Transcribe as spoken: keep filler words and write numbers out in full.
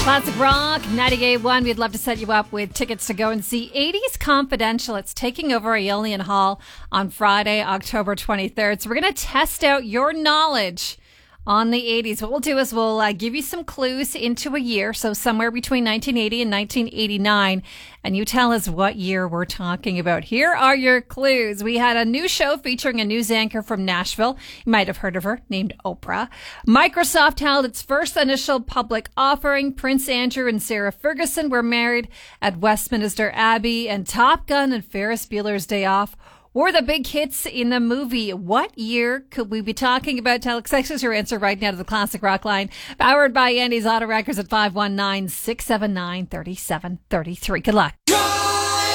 Classic Rock, ninety-eight point one. We'd love to set you up with tickets to go and see eighties Confidential. It's taking over Aeolian Hall on Friday, October twenty-third. So we're going to test out your knowledge on the eighties. What we'll do is we'll uh, give you some clues into a year, so somewhere between nineteen eighty and nineteen eighty-nine, and you tell us what year we're talking about. Here are your clues. We had a new show featuring a news anchor from Nashville. You might have heard of her, named Oprah. Microsoft held its first initial public offering. Prince Andrew and Sarah Ferguson were married at Westminster Abbey, and Top Gun and Ferris Bueller's Day Off were the big hits in the movie. What year could we be talking about? Tell us your answer right now to the Classic Rock line. Powered by Andy's Auto Records at five one nine, six seven nine, three seven three three. Good luck.